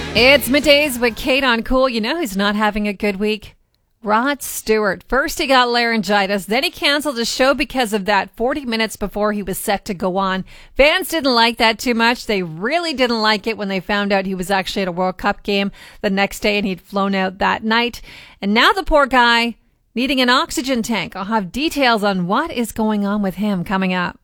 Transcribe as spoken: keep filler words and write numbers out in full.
It's middays with Kate on Cool. You know who's not having a good week? Rod Stewart. First he got laryngitis, then he canceled his show because of that forty minutes before he was set to go on. Fans didn't like that too much. They really didn't like it when they found out he was actually at a World Cup game the next day and he'd flown out that night. And now the poor guy needing an oxygen tank. I'll have details on what is going on with him coming up.